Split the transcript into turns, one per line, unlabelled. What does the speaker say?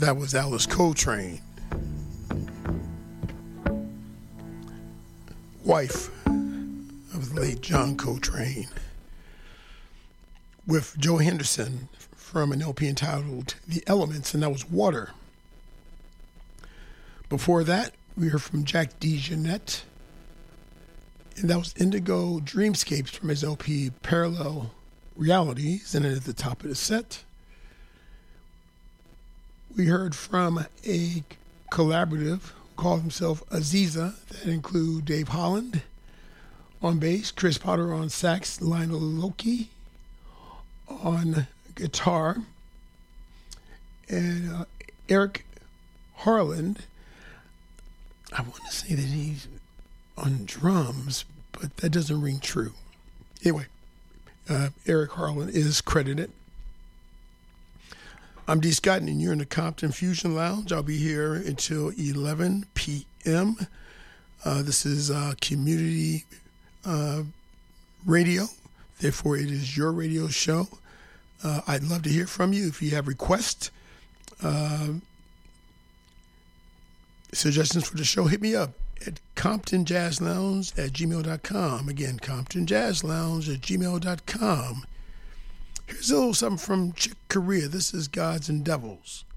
That was Alice Coltrane, wife of the late John Coltrane, with Joe Henderson from an LP entitled The Elements, and that was Water. Before that, we heard from Jack DeJohnette, and that was Indigo Dreamscapes from his LP Parallel Realities, and then at the top of the set, we heard from a collaborative who called himself Aziza that include Dave Holland on bass, Chris Potter on sax, Lionel Loki on guitar, and Eric Harland. I want to say that he's on drums, but that doesn't ring true. Anyway, Eric Harland is credited. I'm D. Scott, and you're in the Compton Fusion Lounge. I'll be here until 11 p.m. This is community radio. Therefore, it is your radio show. I'd love to hear from you. If you have requests, suggestions for the show, hit me up at ComptonJazzLounge@gmail.com. Again, ComptonJazzLounge@gmail.com. Here's a little something from Chick Corea. This is Gods and Devils.